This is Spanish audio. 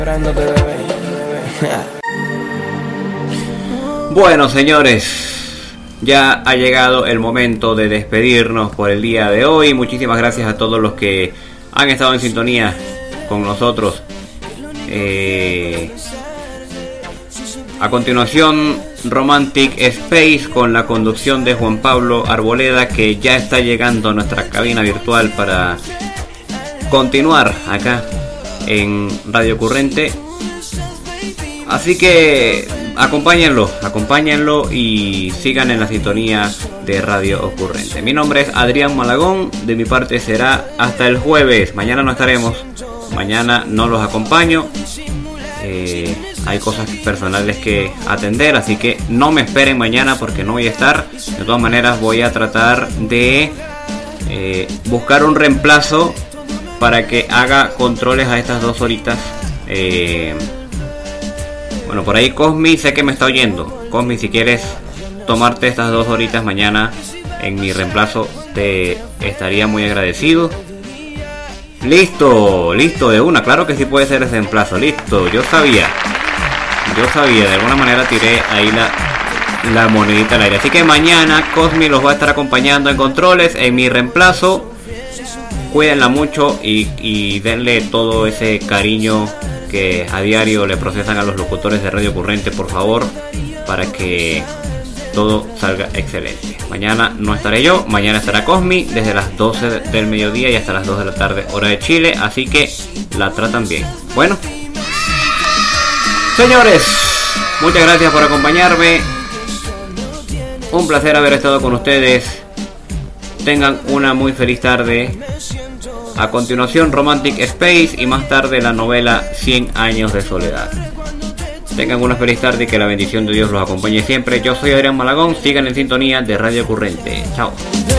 Bueno, señores, ya ha llegado el momento de despedirnos por el día de hoy. Muchísimas gracias a todos los que han estado en sintonía con nosotros. A continuación, Romantic Space con la conducción de Juan Pablo Arboleda, que ya está llegando a nuestra cabina virtual para continuar acá en Radio Currente. Así que acompáñenlo y sigan en la sintonía de Radio Ocurrente. Mi nombre es Adrián Malagón, de mi parte será hasta el jueves. Mañana no estaremos, mañana no los acompaño. Hay cosas personales que atender, así que no me esperen mañana porque no voy a estar. De todas maneras voy a tratar de buscar un reemplazo para que haga controles a estas 2 horitas. Bueno, por ahí Cosmi sé que me está oyendo. Cosmi, si quieres tomarte estas 2 horitas mañana en mi reemplazo, te estaría muy agradecido. Listo, de una, claro que sí puede ser ese reemplazo. Listo, yo sabía, de alguna manera tiré ahí la monedita al aire. Así que mañana Cosmi los va a estar acompañando en controles en mi reemplazo. Cuídenla mucho y denle todo ese cariño que a diario le procesan a los locutores de Radio Currente, por favor, para que todo salga excelente. Mañana no estaré yo, mañana estará Cosmi desde las 12 del mediodía y hasta las 2 de la tarde, hora de Chile, así que la tratan bien. Bueno, señores, muchas gracias por acompañarme. Un placer haber estado con ustedes. Tengan una muy feliz tarde. A continuación, Romantic Space y más tarde la novela 100 años de soledad. Tengan una feliz tarde y que la bendición de Dios los acompañe siempre. Yo soy Adrián Malagón, sigan en sintonía de Radio Currente. Chao.